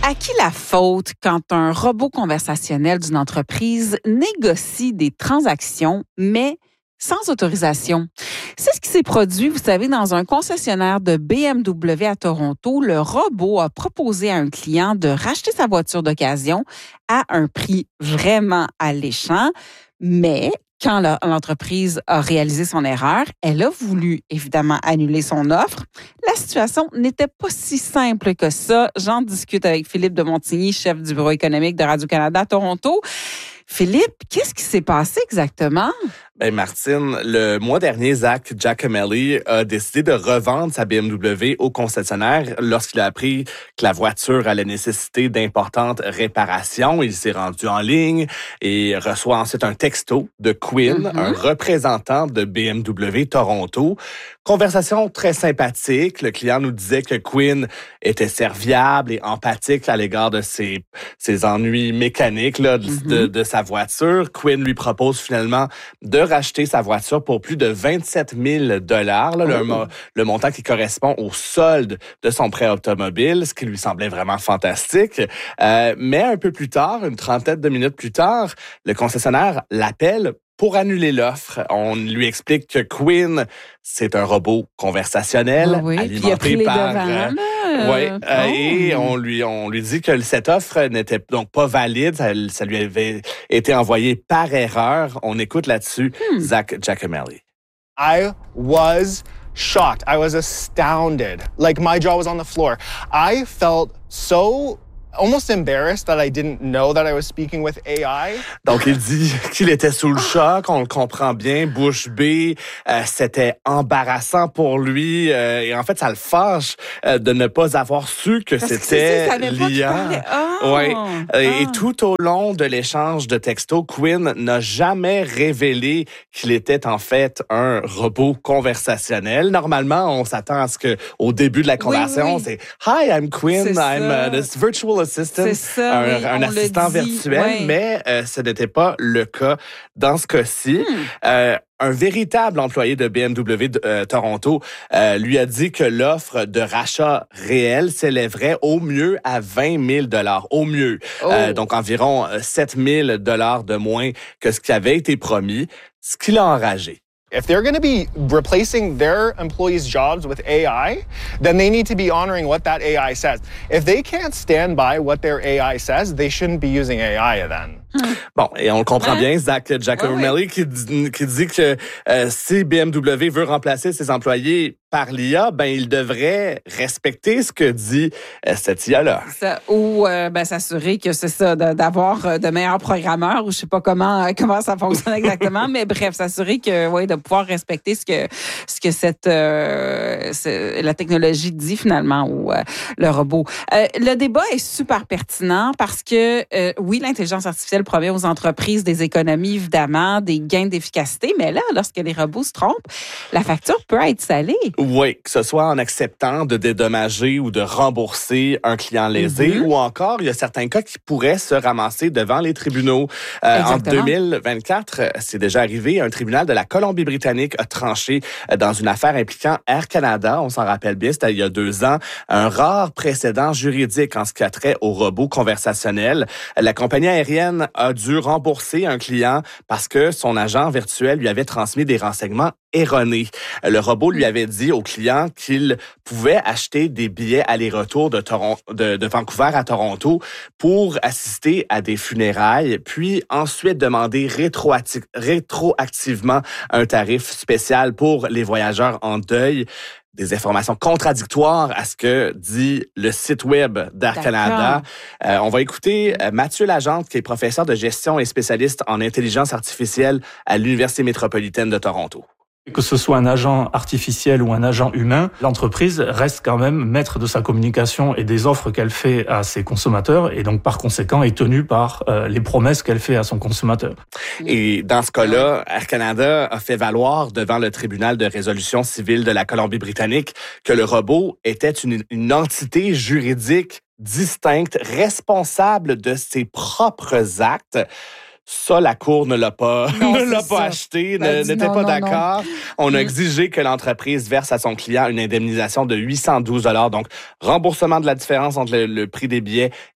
À qui la faute quand un robot conversationnel d'une entreprise négocie des transactions, mais sans autorisation? C'est ce qui s'est produit, vous savez, dans un concessionnaire de BMW à Toronto. Le robot a proposé à un client de racheter sa voiture d'occasion à un prix vraiment alléchant, mais quand l'entreprise a réalisé son erreur, elle a voulu évidemment annuler son offre. La situation n'était pas si simple que ça. J'en discute avec Philippe de Montigny, chef du bureau économique de Radio-Canada à Toronto. Philippe, qu'est-ce qui s'est passé exactement? Ben Martine, le mois dernier, Zach Giacomelli a décidé de revendre sa BMW au concessionnaire lorsqu'il a appris que la voiture allait nécessiter d'importantes réparations. Il s'est rendu en ligne et reçoit ensuite un texto de Quinn, un représentant de BMW Toronto. Conversation très sympathique. Le client nous disait que Quinn était serviable et empathique à l'égard de ses ennuis mécaniques là, de sa voiture. Quinn lui propose finalement de racheter sa voiture pour plus de 27 000 $, le montant qui correspond au solde de son prêt automobile, ce qui lui semblait vraiment fantastique. Mais un peu plus tard, une trentaine de minutes plus tard, le concessionnaire l'appelle pour annuler l'offre. On lui explique que Quinn, c'est un robot conversationnel alimenté par... Et on lui dit que cette offre n'était donc pas valide. Ça lui avait été envoyé par erreur. On écoute là-dessus Zach Giacomelli. I was shocked. I was astounded. Like my jaw was on the floor. I felt so almost embarrassed that I didn't know that I was speaking with AI. Donc, il dit qu'il était sous le choc, on le comprend bien, bouche bée, c'était embarrassant pour lui, et en fait, ça le fâche de ne pas avoir su que c'était l'IA. Et tout au long de l'échange de textos, Quinn n'a jamais révélé qu'il était en fait un robot conversationnel. Normalement, on s'attend à ce que au début de la conversation, c'est « Hi, I'm Quinn, I'm this virtual assistant, un assistant virtuel, mais ce n'était pas le cas dans ce cas-ci. Un véritable employé de BMW Toronto lui a dit que l'offre de rachat réel s'élèverait au mieux à 20 000 $, au mieux. Donc environ 7 000 $ de moins que ce qui avait été promis, ce qui l'a enragé. If they're going to be replacing their employees' jobs with AI, then they need to be honoring what that AI says. If they can't stand by what their AI says, they shouldn't be using AI then. Bon, et on le comprend bien, Zach Giacomelli qui dit que si BMW veut remplacer ses employés par l'IA, ben il devrait respecter ce que dit cette IA-là. Ou s'assurer que c'est ça, d'avoir de meilleurs programmeurs, ou je sais pas comment ça fonctionne exactement, mais bref, s'assurer que de pouvoir respecter ce que la technologie dit finalement, ou le robot. Le débat est super pertinent parce que oui, l'intelligence artificielle promet aux entreprises des économies, évidemment, des gains d'efficacité, mais là, lorsque les robots se trompent, la facture peut être salée. Oui, que ce soit en acceptant de dédommager ou de rembourser un client lésé, ou encore, il y a certains cas qui pourraient se ramasser devant les tribunaux. En 2024, c'est déjà arrivé, un tribunal de la Colombie-Britannique a tranché dans une affaire impliquant Air Canada, on s'en rappelle bien, c'était il y a 2 ans, un rare précédent juridique en ce qui a trait aux robots conversationnels. La compagnie aérienne a dû rembourser un client parce que son agent virtuel lui avait transmis des renseignements erronés. Le robot lui avait dit au client qu'il pouvait acheter des billets aller-retour de Vancouver à Toronto pour assister à des funérailles, puis ensuite demander rétroactivement un tarif spécial pour les voyageurs en deuil. Des informations contradictoires à ce que dit le site web d'Air Canada. On va écouter Mathieu Lagente, qui est professeur de gestion et spécialiste en intelligence artificielle à l'Université métropolitaine de Toronto. Que ce soit un agent artificiel ou un agent humain, l'entreprise reste quand même maître de sa communication et des offres qu'elle fait à ses consommateurs et donc par conséquent est tenue par les promesses qu'elle fait à son consommateur. Et dans ce cas-là, Air Canada a fait valoir devant le tribunal de résolution civile de la Colombie-Britannique que le robot était une entité juridique distincte, responsable de ses propres actes. Ça, la Cour ne l'a pas acheté, n'était pas d'accord. On a exigé que l'entreprise verse à son client une indemnisation de 812 $, donc remboursement de la différence entre le prix des billets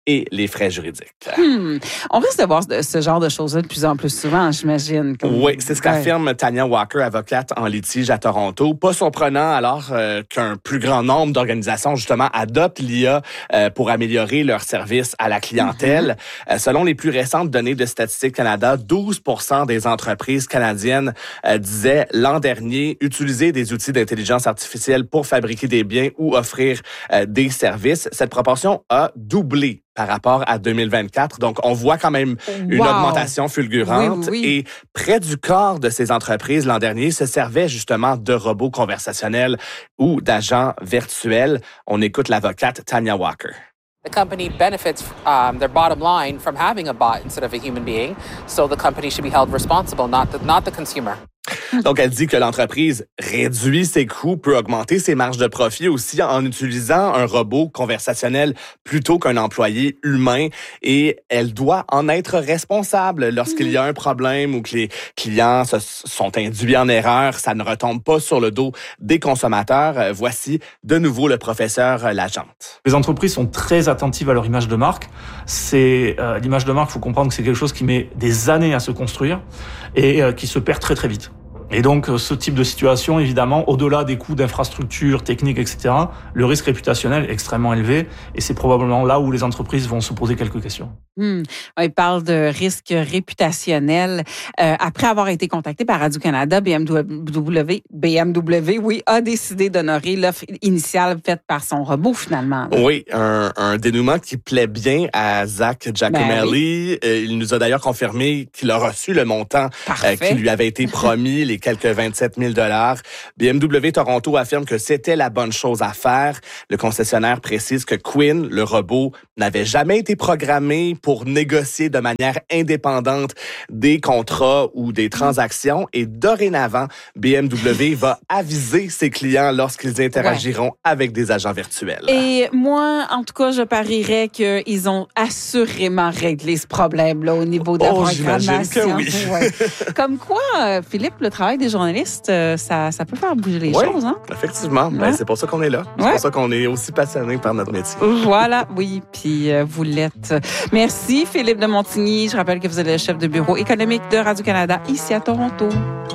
et les frais juridiques. On risque de voir ce genre de choses-là de plus en plus souvent, j'imagine. Oui, c'est ce qu'affirme Tanya Walker, avocate en litige à Toronto. Pas surprenant alors qu'un plus grand nombre d'organisations, justement, adoptent l'IA pour améliorer leur service à la clientèle. Selon les plus récentes données de Statistique Canada, 12% des entreprises canadiennes disaient l'an dernier utiliser des outils d'intelligence artificielle pour fabriquer des biens ou offrir des services. Cette proportion a doublé par rapport à 2024. Donc, on voit quand même une augmentation fulgurante. Oui. Et près du quart de ces entreprises l'an dernier se servaient justement de robots conversationnels ou d'agents virtuels. On écoute l'avocate Tanya Walker. The company benefits their bottom line from having a bot instead of a human being. So the company should be held responsible, not the consumer. Donc, elle dit que l'entreprise réduit ses coûts, peut augmenter ses marges de profit aussi en utilisant un robot conversationnel plutôt qu'un employé humain. Et elle doit en être responsable lorsqu'il y a un problème ou que les clients se sont induits en erreur. Ça ne retombe pas sur le dos des consommateurs. Voici de nouveau le professeur Lagente. Les entreprises sont très attentives à leur image de marque. C'est l'image de marque, il faut comprendre que c'est quelque chose qui met des années à se construire et qui se perd très très vite. Et donc, ce type de situation, évidemment, au-delà des coûts d'infrastructure, techniques, etc., le risque réputationnel est extrêmement élevé et c'est probablement là où les entreprises vont se poser quelques questions. Il parle de risque réputationnel. Après avoir été contacté par Radio-Canada, BMW, a décidé d'honorer l'offre initiale faite par son robot, finalement. Là. Oui, un dénouement qui plaît bien à Zach Giacomelli. Il nous a d'ailleurs confirmé qu'il a reçu le montant qui lui avait été promis, les quelques 27 000 $. BMW Toronto affirme que c'était la bonne chose à faire. Le concessionnaire précise que Quinn, le robot, n'avait jamais été programmé pour négocier de manière indépendante des contrats ou des transactions. Et dorénavant, BMW va aviser ses clients lorsqu'ils interagiront avec des agents virtuels. Et moi, en tout cas, je parierais qu'ils ont assurément réglé ce problème-là au niveau de la programmation. J'imagine que oui. Comme quoi, Philippe, le travail des journalistes, ça peut faire bouger les choses. Hein? Effectivement. Ben, c'est pour ça qu'on est là. C'est pour ça qu'on est aussi passionné par notre métier. Voilà, oui. Puis vous l'êtes. Merci, Philippe de Montigny. Je rappelle que vous êtes le chef de bureau économique de Radio-Canada ici à Toronto.